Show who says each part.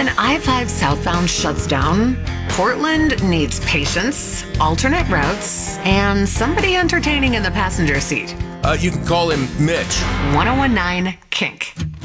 Speaker 1: When I-5 southbound shuts down, Portland needs patience, alternate routes, and somebody entertaining in the passenger seat.
Speaker 2: You can call him Mitch.
Speaker 1: 1019 Kink.